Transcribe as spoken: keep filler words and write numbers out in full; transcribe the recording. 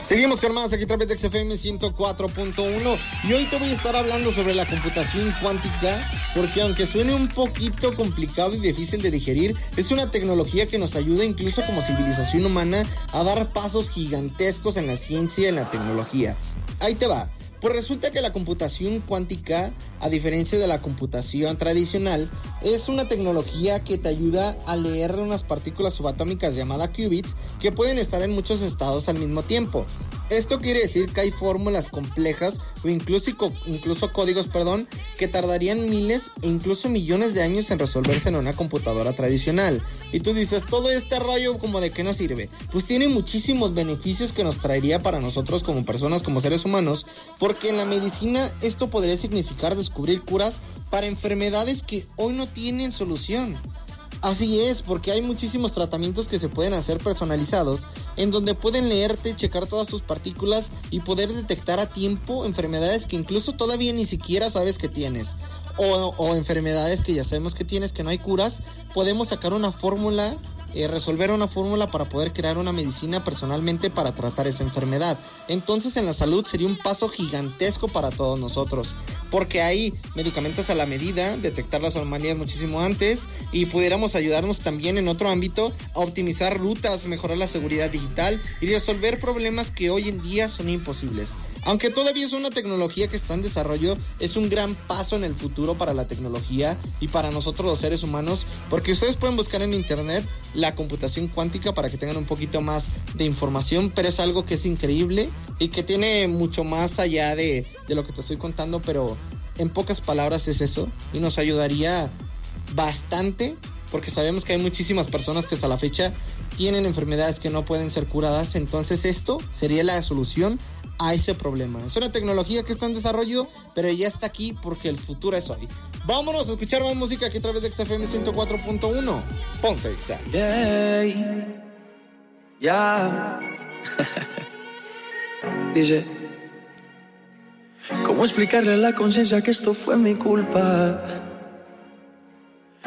Seguimos con más aquí a través de X F M ciento cuatro punto uno y hoy te voy a estar hablando sobre la computación cuántica, porque aunque suene un poquito complicado y difícil de digerir, es una tecnología que nos ayuda incluso como civilización humana a dar pasos gigantescos en la ciencia y en la tecnología. Ahí te va. Pues resulta que la computación cuántica, a diferencia de la computación tradicional, es una tecnología que te ayuda a leer unas partículas subatómicas llamadas qubits que pueden estar en muchos estados al mismo tiempo. Esto quiere decir que hay fórmulas complejas o incluso, incluso códigos, perdón, que tardarían miles e incluso millones de años en resolverse en una computadora tradicional. Y tú dices, todo este rollo, ¿como de qué nos sirve? Pues tiene muchísimos beneficios que nos traería para nosotros como personas, como seres humanos, porque en la medicina esto podría significar descubrir curas para enfermedades que hoy no tienen solución. Así es, porque hay muchísimos tratamientos que se pueden hacer personalizados, en donde pueden leerte, checar todas tus partículas y poder detectar a tiempo enfermedades que incluso todavía ni siquiera sabes que tienes. O, o enfermedades que ya sabemos que tienes, que no hay curas. Podemos sacar una fórmula, eh, resolver una fórmula para poder crear una medicina personalmente para tratar esa enfermedad. Entonces en la salud sería un paso gigantesco para todos nosotros, porque hay medicamentos a la medida, detectar las anomalías muchísimo antes, y pudiéramos ayudarnos también en otro ámbito a optimizar rutas, mejorar la seguridad digital y resolver problemas que hoy en día son imposibles. Aunque todavía es una tecnología que está en desarrollo, es un gran paso en el futuro para la tecnología y para nosotros los seres humanos, porque ustedes pueden buscar en internet la computación cuántica para que tengan un poquito más de información, pero es algo que es increíble y que tiene mucho más allá de, de lo que te estoy contando, pero en pocas palabras es eso, y nos ayudaría bastante, porque sabemos que hay muchísimas personas que hasta la fecha tienen enfermedades que no pueden ser curadas. Entonces esto sería la solución a ese problema. Es una tecnología que está en desarrollo, pero ya está aquí porque el futuro es hoy. Vámonos a escuchar más música aquí a través de X F M ciento cuatro punto uno. Ponte Exa. Yeah, yeah. Dice, ¿cómo explicarle a la conciencia que esto fue mi culpa?